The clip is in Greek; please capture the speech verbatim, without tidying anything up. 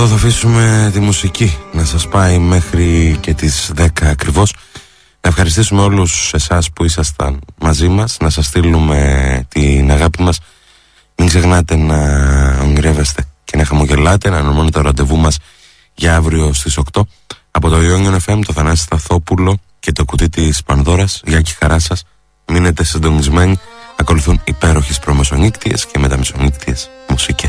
Εδώ θα αφήσουμε τη μουσική να σας πάει μέχρι και τις δέκα ακριβώς. Να ευχαριστήσουμε όλους εσάς που ήσασταν μαζί μας, να σας στείλουμε την αγάπη μας. Μην ξεχνάτε να ονειρεύεστε και να χαμογελάτε, να αναμονείτε το ραντεβού μας για αύριο στις οκτώ. Από το Ιόνιον εφ εμ, το Θανάση Σταθόπουλο και το κουτί της Πανδώρας. Γεια και χαρά σας. Μείνετε συντονισμένοι. Ακολουθούν υπέροχες προμεσονύκτιες και μεταμεσονύκτιες μουσικές.